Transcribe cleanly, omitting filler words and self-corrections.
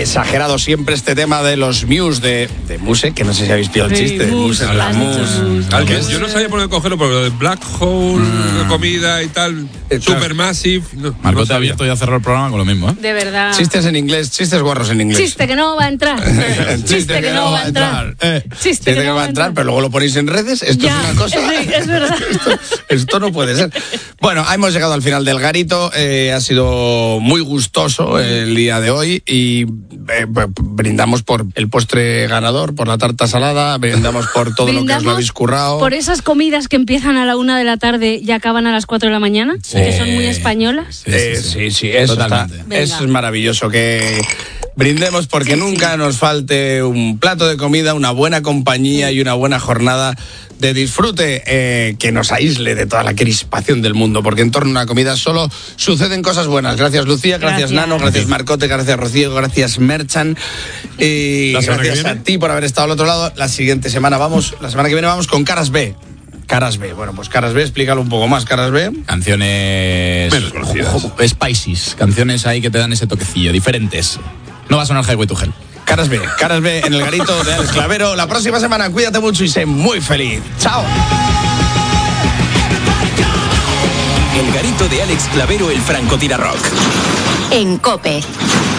exagerado siempre este tema de los Muse, de Muse, que no sé si habéis pillado el chiste. Muse, la Muse. Yo no sabía por dónde cogerlo, porque lo de Black Hole, comida y tal, Supermassive. Marco te ha abierto y ha cerrado el programa con lo mismo, ¿eh? De verdad. Chistes en inglés, chistes guarros en inglés. Chiste que no va a entrar. Chiste que no va a entrar. Chiste que no va a entrar, pero luego lo ponéis en redes. Esto ya, es una cosa. Sí, es verdad. Esto no puede ser. Bueno, hemos llegado al final del garito. Ha sido muy gustoso el día de hoy y brindamos por el postre ganador, por la tarta salada, brindamos por todo lo que os lo habéis currado. Por esas comidas que empiezan a la 1 de la tarde y acaban a las 4 de la mañana, que son muy españolas. Sí, eso es maravilloso, que brindemos porque nunca nos falte un plato de comida, una buena compañía y una buena jornada de disfrute que nos aísle de toda la crispación del mundo, porque en torno a una comida solo suceden cosas buenas. Gracias Lucía, gracias Nano, gracias Marcote, gracias Rocío, gracias Merchan y gracias a ti por haber estado al otro lado. La semana que viene vamos con Caras B. Caras B, bueno, pues Caras B, explícalo un poco más. Caras B, canciones menos conocidas, spices, canciones ahí que te dan ese toquecillo, diferentes. No va a sonar Highway to Hell. Caras B en el garito de Alex Clavero. La próxima semana, cuídate mucho y sé muy feliz. ¡Chao! El garito de Alex Clavero, el francotirador. En COPE.